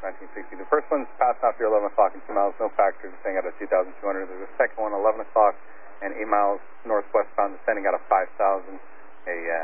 1960. The first one's passing off here 11 o'clock and 2 miles, no factor, descending out of 2,200. There's a second one, 11 o'clock and 8 miles northwestbound, descending out of 5,000. A